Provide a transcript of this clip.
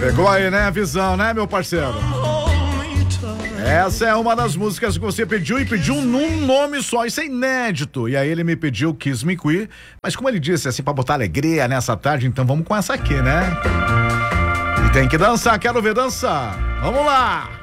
Pegou aí, né, a visão, né, meu parceiro? Essa é uma das músicas que você pediu e pediu num nome só, isso é inédito. E aí ele me pediu Kiss Me Queer, mas como ele disse, assim, pra botar alegria nessa tarde, então vamos com essa aqui, né? E tem que dançar, quero ver dançar. Vamos lá!